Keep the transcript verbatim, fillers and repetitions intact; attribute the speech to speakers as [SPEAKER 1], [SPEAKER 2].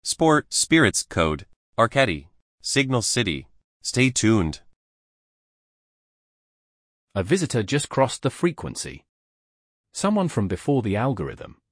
[SPEAKER 1] Sport, Spirits Code, Arcady, Signal City. Stay tuned.
[SPEAKER 2] A visitor just crossed the frequency. Someone from before the algorithm.